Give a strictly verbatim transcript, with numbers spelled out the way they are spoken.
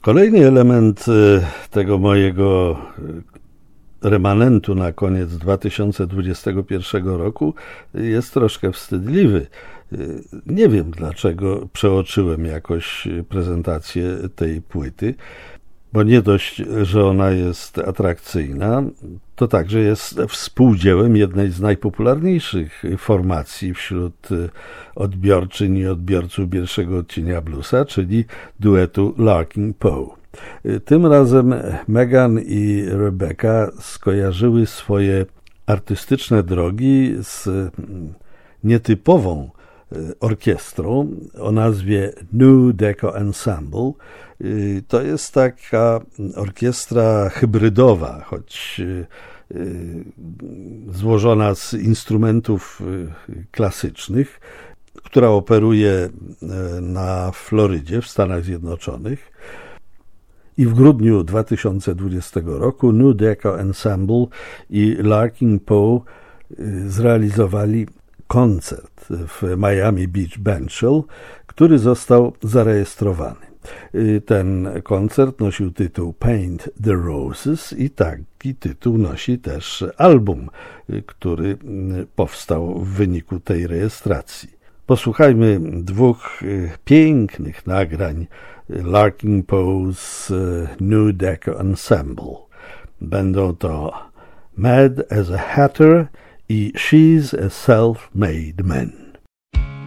Kolejny element tego mojego remanentu na koniec dwa tysiące dwudziestego pierwszego roku jest troszkę wstydliwy. Nie wiem, dlaczego przeoczyłem jakoś prezentację tej płyty, bo nie dość, że ona jest atrakcyjna, to także jest współdziełem jednej z najpopularniejszych formacji wśród odbiorczyń i odbiorców pierwszego odcienia bluesa, czyli duetu Larkin Poe. Tym razem Megan i Rebecca skojarzyły swoje artystyczne drogi z nietypową orkiestrą o nazwie New Deco Ensemble. To jest taka orkiestra hybrydowa, choć złożona z instrumentów klasycznych, która operuje na Florydzie w Stanach Zjednoczonych. I w grudniu dwa tysiące dwudziestego roku New Deco Ensemble i Larkin Poe zrealizowali koncert w Miami Beach Benchill, który został zarejestrowany. Ten koncert nosił tytuł Paint the Roses i taki tytuł nosi też album, który powstał w wyniku tej rejestracji. Posłuchajmy dwóch pięknych nagrań Larkin Poe's New Deco Ensemble. Będą to Mad as a Hatter i She's a Self-Made Man.